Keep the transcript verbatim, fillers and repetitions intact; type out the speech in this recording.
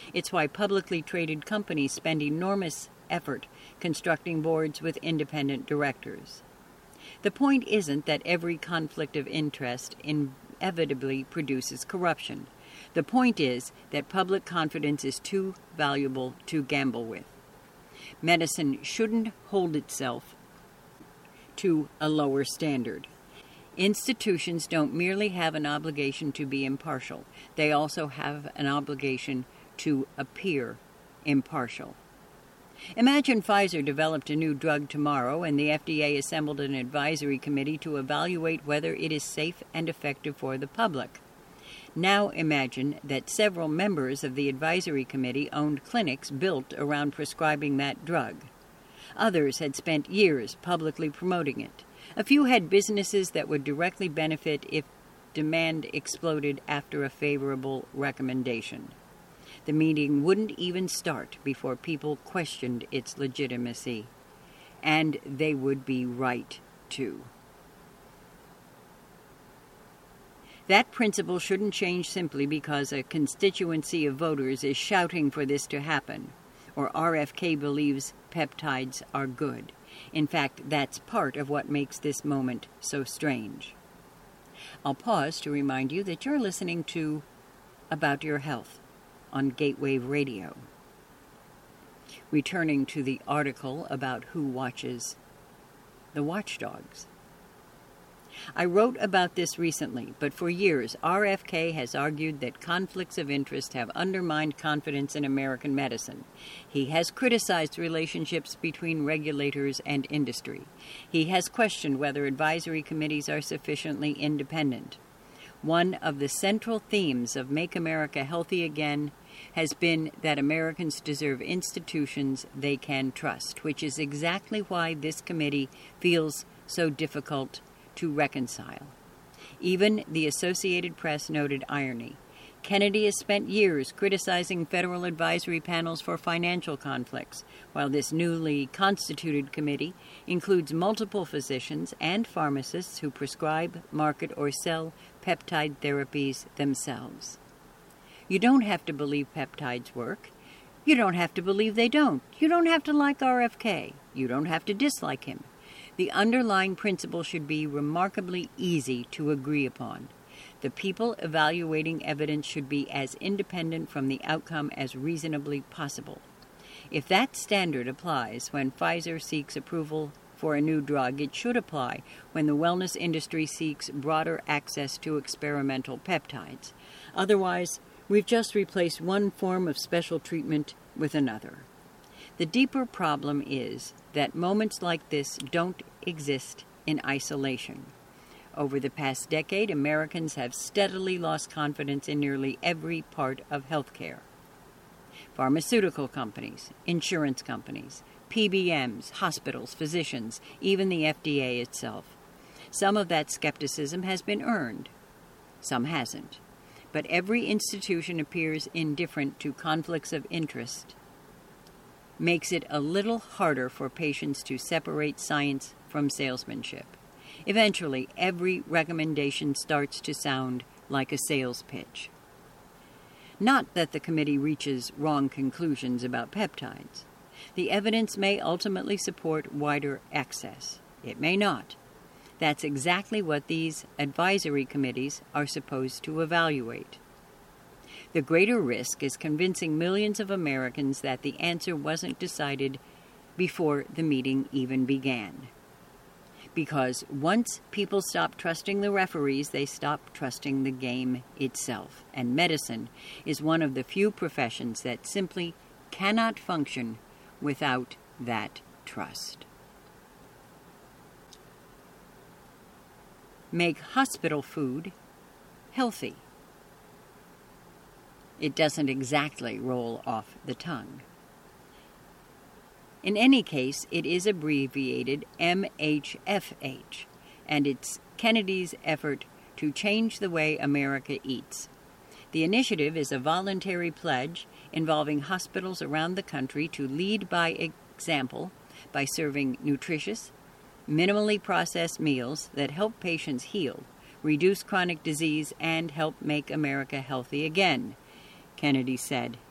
It's why publicly traded companies spend enormous effort constructing boards with independent directors. The point isn't that every conflict of interest inevitably produces corruption. The point is that public confidence is too valuable to gamble with. Medicine shouldn't hold itself to a lower standard. Institutions don't merely have an obligation to be impartial, they also have an obligation to appear impartial. Imagine Pfizer developed a new drug tomorrow and the F D A assembled an advisory committee to evaluate whether it is safe and effective for the public. Now imagine that several members of the advisory committee owned clinics built around prescribing that drug. Others had spent years publicly promoting it. A few had businesses that would directly benefit if demand exploded after a favorable recommendation. The meeting wouldn't even start before people questioned its legitimacy. And they would be right to. That principle shouldn't change simply because a constituency of voters is shouting for this to happen, or R F K believes peptides are good. In fact, that's part of what makes this moment so strange. I'll pause to remind you that you're listening to About Your Health on Gatewave Radio. Returning to the article about who watches the watchdogs. I wrote about this recently, but for years R F K has argued that conflicts of interest have undermined confidence in American medicine. He has criticized relationships between regulators and industry. He has questioned whether advisory committees are sufficiently independent. One of the central themes of Make America Healthy Again has been that Americans deserve institutions they can trust, which is exactly why this committee feels so difficult to reconcile. Even the Associated Press noted irony. Kennedy has spent years criticizing federal advisory panels for financial conflicts, while this newly constituted committee includes multiple physicians and pharmacists who prescribe, market, or sell peptide therapies themselves. You don't have to believe peptides work. You don't have to believe they don't. You don't have to like R F K. You don't have to dislike him. The underlying principle should be remarkably easy to agree upon. The people evaluating evidence should be as independent from the outcome as reasonably possible. If that standard applies when Pfizer seeks approval for a new drug, it should apply when the wellness industry seeks broader access to experimental peptides. Otherwise, we've just replaced one form of special treatment with another. The deeper problem is that moments like this don't exist in isolation. Over the past decade, Americans have steadily lost confidence in nearly every part of healthcare. Pharmaceutical companies, insurance companies, P B Ms, hospitals, physicians, even the F D A itself. Some of that skepticism has been earned. Some hasn't. But every institution appears indifferent to conflicts of interest. Makes it a little harder for patients to separate science from salesmanship. Eventually, every recommendation starts to sound like a sales pitch. Not that the committee reaches wrong conclusions about peptides. The evidence may ultimately support wider access. It may not. That's exactly what these advisory committees are supposed to evaluate. The greater risk is convincing millions of Americans that the answer wasn't decided before the meeting even began. Because once people stop trusting the referees, they stop trusting the game itself. And medicine is one of the few professions that simply cannot function without that trust. Make hospital food healthy. It doesn't exactly roll off the tongue. In any case, it is abbreviated M H F H, and it's Kennedy's effort to change the way America eats. The initiative is a voluntary pledge involving hospitals around the country to lead by example by serving nutritious, minimally processed meals that help patients heal, reduce chronic disease, and help make America healthy again, Kennedy said